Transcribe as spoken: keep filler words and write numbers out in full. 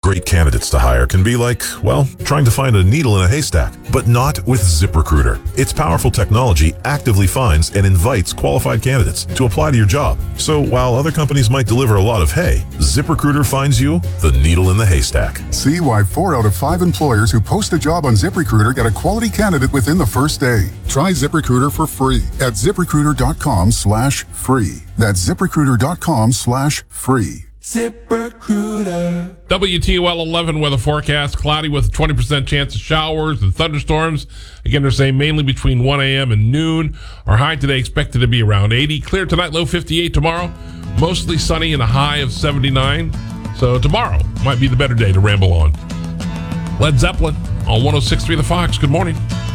great candidates to hire can be like, well, trying to find a needle in a haystack, but not with ZipRecruiter. Its powerful technology actively finds and invites qualified candidates to apply to your job. So while other companies might deliver a lot of hay, ZipRecruiter finds you the needle in the haystack. See why four out of five employers who post a job on ZipRecruiter get a quality candidate within the first day. Try ZipRecruiter for free at ZipRecruiter.com slash free. That's ZipRecruiter.com slash free. ZipRecruiter. W T O L eleven weather forecast. Cloudy with a twenty percent chance of showers and thunderstorms. Again, they're saying mainly between one a.m. and noon. Our high today expected to be around eighty. Clear tonight, low fifty-eight tomorrow. Mostly sunny and a high of seventy-nine. So tomorrow might be the better day to ramble on. Led Zeppelin on one oh six point three The Fox. Good morning.